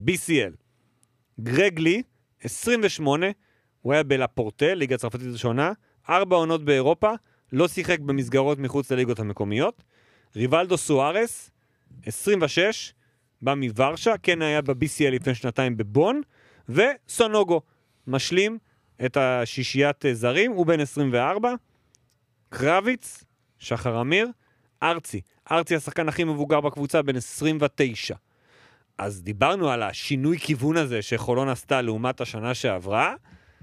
BCL. גרג לי, 28, הוא היה בלפורטל, ליגה צרפתית ראשונה, 4 עונות באירופה, לא שיחק במסגרות מחוץ לליגות המקומיות. ריבלדו סוארס, 26, בא מוורשה, כן היה ב-BCL לפני שנתיים בבון, וסונוגו, משלים את השישיית זרים, הוא בן 24, קרביץ, שחר אמיר, ארצי השחקן הכי מבוגר בקבוצה, בן 29. אז דיברנו על השינוי כיוון הזה שחולון עשתה לעומת השנה שעברה,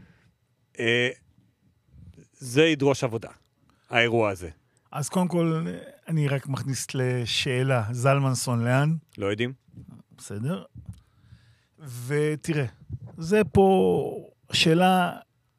זה ידרוש עבודה, האירוע הזה. אז קודם כל, אני רק מכניס לשאלה, זלמנסון לאן? לא יודעים. בסדר. ותראה, זה פה שאלה,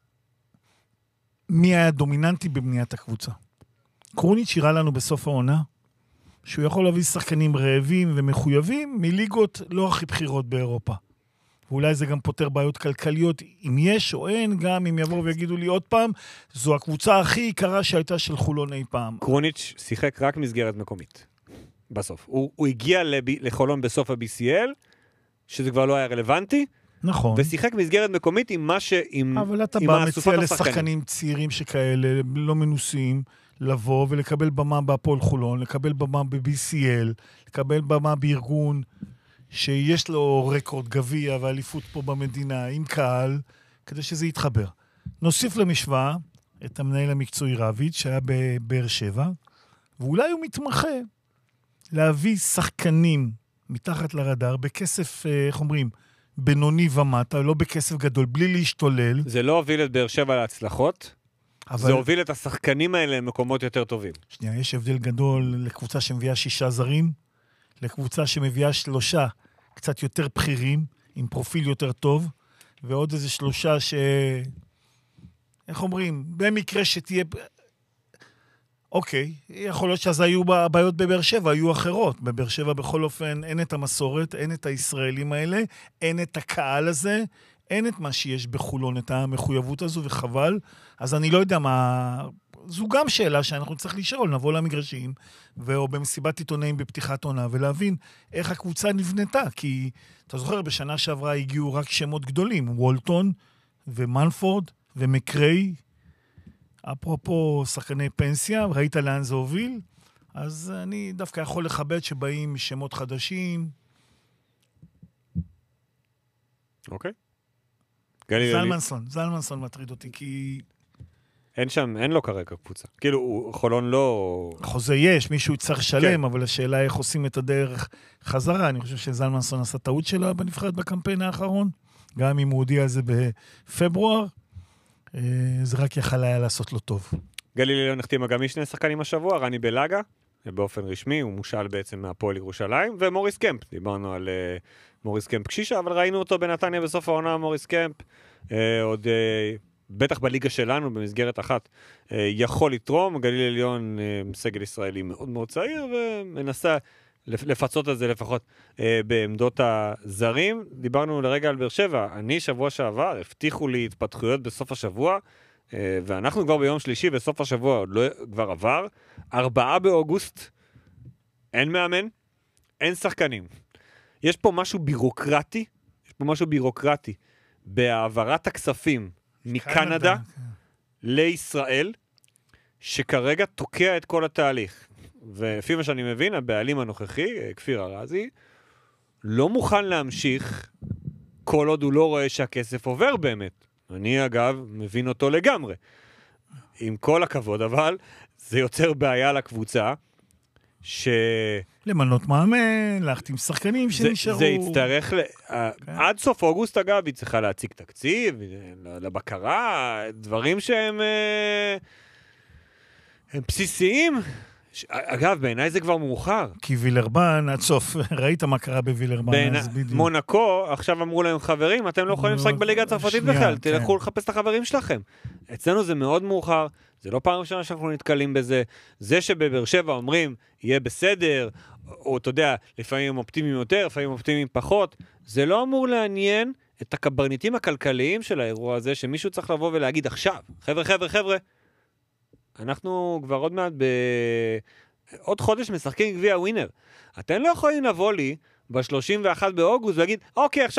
מי היה דומיננטי בבניית הקבוצה? קרוניץ' הראה לנו בסוף העונה, שהוא יכול להביא שחקנים רעבים ומחויבים מליגות לא הכי בחירות באירופה. ואולי זה גם פותר בעיות כלכליות, אם יש או אין, גם אם יבואו ויגידו לי עוד פעם, זו הקבוצה הכי יקרה שהייתה של חולון אי פעם. קרוניץ' שיחק רק מסגרת מקומית, בסוף. הוא הגיע לחולון בסוף ה-BCL, שזה כבר לא היה רלוונטי, נכון. ושיחק מסגרת מקומית עם מה ש... אבל אתה בא מציע לשחקנים צעירים שכאלה, לא מנוסים, לבוא ולקבל במה בהפועל חולון, לקבל במה ב-BCL, לקבל במה בארגון שיש לו רקורד גביע ואליפות פה במדינה עם קהל, כדי שזה יתחבר. נוסיף למשוואה את המנהל המקצועי רביץ' שהיה בבאר שבע, ואולי הוא מתמחה להביא שחקנים מתחת לרדאר בכסף, איך אומרים, בינוני ומטה, לא בכסף גדול, בלי להשתולל. זה לא הוביל את באר שבע להצלחות, זה הוביל את השחקנים האלה למקומות יותר טובים. שנייה, יש הבדל גדול לקבוצה שמביאה 6 זרים, לקבוצה שמביאה 3 קצת יותר בכירים, עם פרופיל יותר טוב, ועוד איזה 3 איך אומרים, במקרה שתהיה... אוקיי, יכול להיות שאז היו הבעיות בבאר שבע, היו אחרות. בבאר שבע בכל אופן אין את המסורת, אין את הישראלים האלה, אין את הקהל הזה, אין את מה שיש בחולון, את המחויבות הזו, וחבל. אז אני לא יודע מה... זו גם שאלה שאנחנו צריך לשאול, נבוא למגרשים, או במסיבת עיתונאים בפתיחת עונה, ולהבין איך הקבוצה נבנתה. כי אתה זוכר, בשנה שעברה הגיעו רק שמות גדולים, וולטון ומנפורד ומקריי, אפרופו שחקני פנסיה, ראית לאן זה הוביל, אז אני דווקא יכול לכבד שבאים שמות חדשים. אוקיי. זלמנסון מטריד אותי, כי... אין לו כרגע קבוצה. כאילו, חולון לא... חוזה יש, מישהו צריך שלם, אבל השאלה איך עושים את הדרך חזרה. אני חושב שזלמנסון עשה טעות שלה בנבחרת בקמפיין האחרון, גם אם הוא הודיע על זה בפברואר, זה רק יכל היה לעשות לו טוב. גליל עליון נחתימה גם משני שחקנים השבוע, רני בלגה, באופן רשמי, הוא מושל בעצם מהפועל ירושלים, ומוריס קמפ, דיברנו על מוריס קמפ קשישה, אבל ראינו אותו בנתניה בסוף העונה, מוריס קמפ, עוד בטח בליגה שלנו, במסגרת אחת, יכול לתרום, גליל עליון סגל ישראלי מאוד מאוד צעיר, ומנסה לפצות על זה לפחות בעמדות הזרים. דיברנו לרגע על באר שבע, אני שבוע שעבר, הבטיחו לי התפתחויות בסוף השבוע, ואנחנו כבר ביום שלישי, בסוף השבוע לא, כבר עבר, 4 באוגוסט, אין מאמן, אין שחקנים. יש פה משהו בירוקרטי, בהעברת הכספים מקנדה לישראל, שכרגע תוקע את כל התהליך. ולפי מה שאני מבין, הבעלים הנוכחי, כפיר ארזי, לא מוכן להמשיך כל עוד הוא לא רואה שהכסף עובר באמת. אני אגב מבין אותו לגמרי. עם כל הכבוד, אבל זה יוצר בעיה לקבוצה, למנות מאמן, להחתים שחקנים שנשארו. זה יצטרך, עד סוף אוגוסט אגב, היא צריכה להציג תקציב, לבקרה, דברים שהם הם בסיסיים. אגב, בעיניי זה כבר מאוחר. כי וילרבן, עד סוף, ראית מה קרה בוילרבן, אז בדיוק. מונקו, עכשיו אמרו להם חברים, אתם לא יכולים לשחק בליגה הצרפתית בכלל, תלכו לחפש את החברים שלכם. אצלנו זה מאוד מאוחר, זה לא פעם ראשונה שאנחנו נתקלים בזה. זה שבבאר שבע אומרים, יהיה בסדר, או אתה יודע, לפעמים אופטימיים יותר, לפעמים אופטימיים פחות, זה לא אמור לעניין את הקברניטים הכלכליים של האירוע הזה, שמישהו צריך לבוא ולהגיד עכשיו, חבר'ה, אנחנו כבר עוד מעט עוד חודש משחקים גביע ווינר. אתם לא יכולים לבוא לי ב-31 באוגוסט ויגיד, אוקיי, עכשיו